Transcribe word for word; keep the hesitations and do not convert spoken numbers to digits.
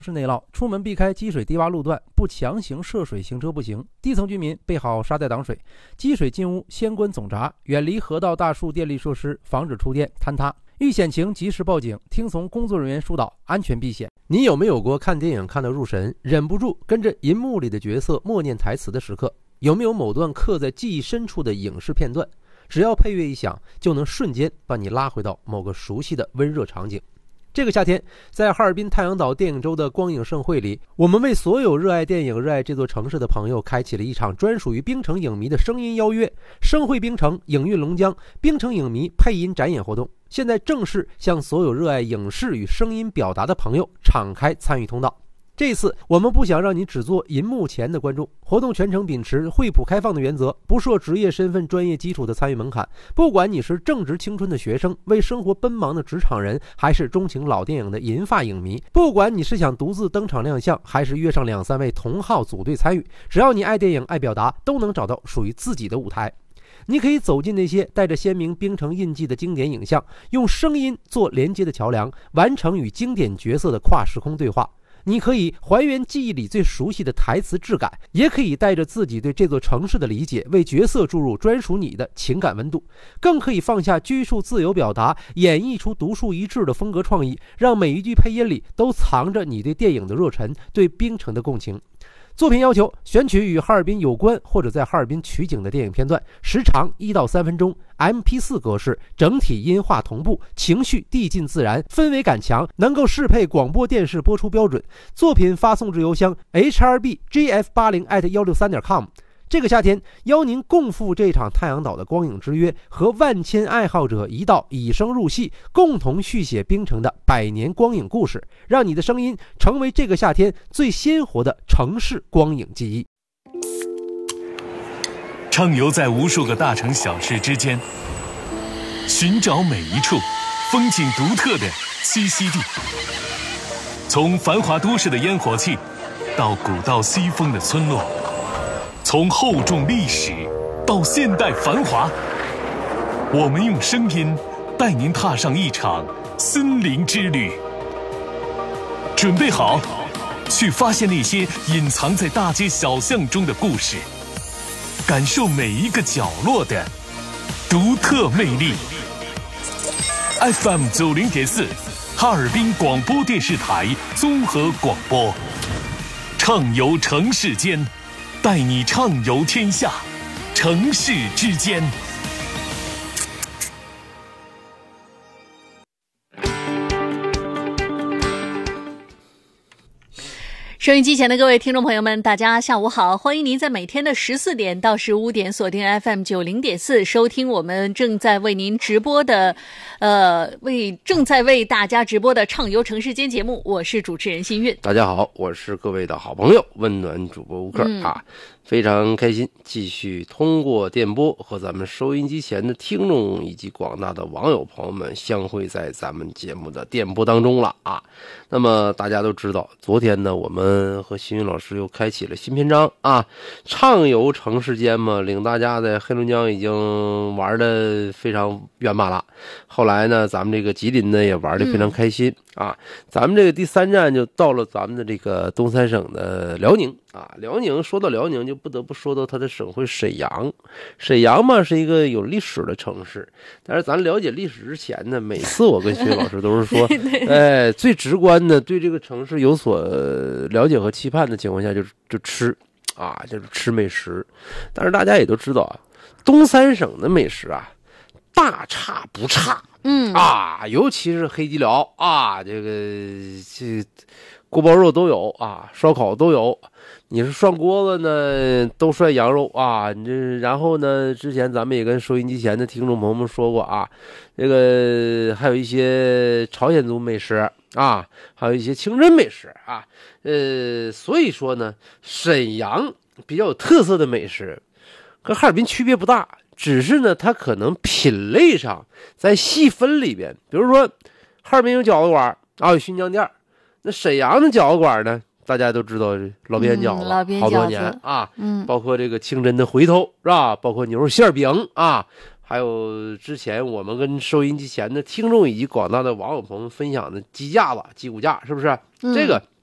市内涝，出门避开积水低洼路段，不强行涉水行车不行。低层居民备好沙袋挡水，积水进屋先关总闸，远离河道、大树、电力设施，防止触电坍塌。遇险情及时报警，听从工作人员疏导，安全避险。你有没有过看电影看到入神，忍不住跟着银幕里的角色默念台词的时刻？有没有某段刻在记忆深处的影视片段，只要配乐一响，就能瞬间把你拉回到某个熟悉的温热场景？这个夏天，在哈尔滨太阳岛电影周的光影盛会里，我们为所有热爱电影、热爱这座城市的朋友开启了一场专属于冰城影迷的声音邀约——盛会冰城，影韵龙江，冰城影迷配音展演活动。现在正式向所有热爱影视与声音表达的朋友敞开参与通道。这一次，我们不想让你只做银幕前的观众，活动全程秉持惠普开放的原则，不设职业身份专业基础的参与门槛。不管你是正值青春的学生，为生活奔忙的职场人，还是钟情老电影的银发影迷，不管你是想独自登场亮相，还是约上两三位同好组队参与，只要你爱电影、爱表达，都能找到属于自己的舞台。你可以走进那些带着鲜明冰城印记的经典影像，用声音做连接的桥梁，完成与经典角色的跨时空对话。你可以还原记忆里最熟悉的台词质感，也可以带着自己对这座城市的理解，为角色注入专属你的情感温度，更可以放下拘束自由表达，演绎出独树一帜的风格创意，让每一句配音里都藏着你对电影的热忱，对冰城的共情。作品要求选取与哈尔滨有关或者在哈尔滨取景的电影片段，时长一到三分钟 ，M P 四 格式，整体音画同步，情绪递进自然，氛围感强，能够适配广播电视播出标准。作品发送至邮箱 H R B G F 八零 at 一六三点 com。这个夏天，邀您共赴这场太阳岛的光影之约，和万千爱好者一道以声入戏，共同续写冰城的百年光影故事，让你的声音成为这个夏天最鲜活的城市光影记忆。 畅游在无数个大城小事之间，寻找每一处风景独特的栖息地。从繁华都市的烟火气，到古道西风的村落，从厚重历史到现代繁华，我们用声音带您踏上一场森林之旅。准备好，去发现那些隐藏在大街小巷中的故事，感受每一个角落的独特魅力。F M 九零点四，哈尔滨广播电视台综合广播，畅游城市间，带你畅游天下，城市之间。 收音机前的各位听众朋友们，大家下午好，欢迎您在每天的十四点到十五点锁定 F M 九零点四，收听我们正在为您直播的，呃，为正在为大家直播的畅游城市间节目，我是主持人新韵。 大家好，我是各位的好朋友温暖主播吴克、嗯、啊，非常开心，继续通过电波和咱们收音机前的听众以及广大的网友朋友们相会在咱们节目的电波当中了啊。那么大家都知道，昨天呢，我们和新韵老师又开启了新篇章啊，畅游城市间嘛，领大家在黑龙江已经玩的非常圆满了。后来呢，咱们这个吉林呢也玩的非常开心、嗯、啊。咱们这个第三站就到了咱们的这个东三省的辽宁啊。辽宁说到辽宁，就不得不说到它的省会沈阳。沈阳嘛是一个有历史的城市，但是咱了解历史之前呢，每次我跟薛老师都是说，哎，最直观的对这个城市有所了解和期盼的情况下，就就吃啊，就是吃美食。但是大家也都知道啊，东三省的美食啊，大差不差。 嗯啊，尤其是黑吉辽啊，这个这锅包肉都有啊，烧烤都有。你是涮锅子呢，都涮羊肉啊。你这然后呢，之前咱们也跟收音机前的听众朋友们说过啊，这个还有一些朝鲜族美食啊，还有一些清真美食啊。呃，所以说呢，沈阳比较有特色的美食跟哈尔滨区别不大。只是呢，它可能品类上在细分里边，比如说哈尔滨有饺子馆啊，有熏酱店，那沈阳的饺子馆呢，大家都知道老边饺子、嗯、 老边饺子好多年啊， 嗯， 包括这个清真的回头是吧？包括牛肉馅饼啊，还有之前我们跟收音机前的听众以及广大的网友朋友们分享的鸡架子、鸡骨架，是不是？嗯、这个